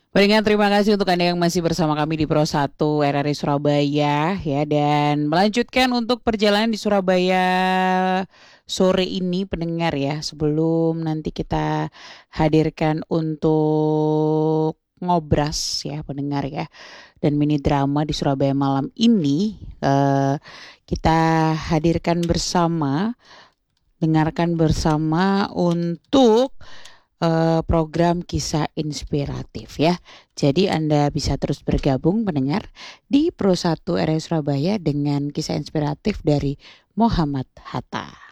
Pendengar, terima kasih untuk Anda yang masih bersama kami di Pro 1 RRI Surabaya ya, dan melanjutkan untuk perjalanan di Surabaya sore ini pendengar ya, sebelum nanti kita hadirkan untuk ngobras ya pendengar ya, dan mini drama di Surabaya malam ini, kita hadirkan bersama, dengarkan bersama untuk program kisah inspiratif ya. Jadi Anda bisa terus bergabung mendengar di Pro 1 RRI Surabaya dengan kisah inspiratif dari Muhammad Hatta.